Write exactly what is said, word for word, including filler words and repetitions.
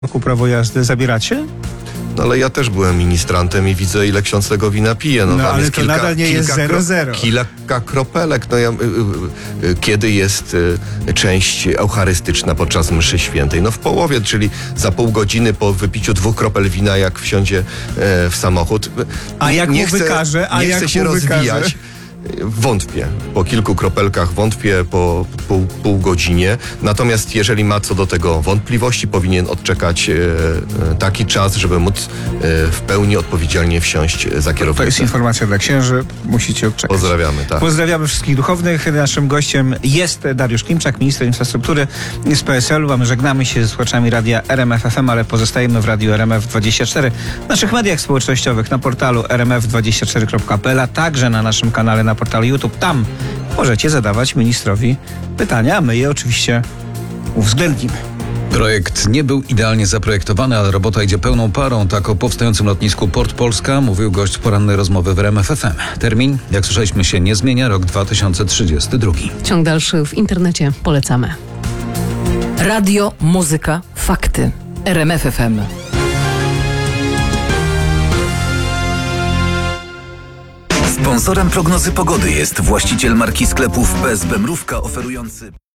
prawo jazdy zabieracie? No ale ja też byłem ministrantem i widzę, ile ksiądz tego wina pije. No, No, tam ale jest to kilka, nadal nie kilka jest zero zero. Kilka kropelek. No ja, y, y, y, kiedy jest y, część eucharystyczna podczas mszy świętej? No w połowie, czyli za pół godziny po wypiciu dwóch kropel wina, jak wsiądzie y, w samochód. A jak nie mu chcę, wykaże? A nie jak chcę się mu wykaże? rozwijać. Wątpię. Po kilku kropelkach wątpię po pół, pół godzinie. Natomiast jeżeli ma co do tego wątpliwości, powinien odczekać e, e, taki czas, żeby móc e, w pełni odpowiedzialnie wsiąść za kierownicę. To jest informacja dla księży. Musicie odczekać. Pozdrawiamy, tak. Pozdrawiamy wszystkich duchownych. Naszym gościem jest Dariusz Klimczak, minister infrastruktury z P S L u, a my żegnamy się ze słuchaczami radia R M F F M, ale pozostajemy w radiu R M F dwadzieścia cztery, w naszych mediach społecznościowych, na portalu r m f dwadzieścia cztery kropka p l, a także na naszym kanale na portalu YouTube. Tam możecie zadawać ministrowi pytania, a my je oczywiście uwzględnimy. Projekt nie był idealnie zaprojektowany, ale robota idzie pełną parą. Tak o powstającym lotnisku Port Polska mówił gość porannej rozmowy w R M F F M. Termin, jak słyszeliśmy, się nie zmienia, rok dwa tysiące trzydziesty drugi. Ciąg dalszy w internecie. Polecamy. Radio, muzyka, fakty. R M F F M. Sponsorem prognozy pogody jest właściciel marki sklepów Bez Bemrówka, oferujący